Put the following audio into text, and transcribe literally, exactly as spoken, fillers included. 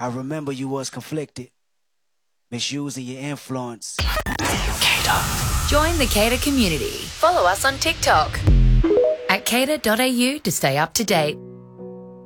I remember you was conflicted, misusing your influence. Cater. Join the Cater community. Follow us on TikTok at cater dot a u to stay up to date.